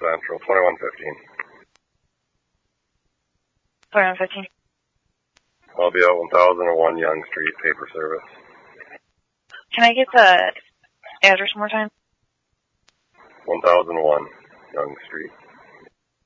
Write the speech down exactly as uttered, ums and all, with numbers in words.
Central, twenty-one fifteen. twenty-one fifteen. I'll be at one thousand one Young Street, paper service. Can I get the address one more time? one thousand one Young Street.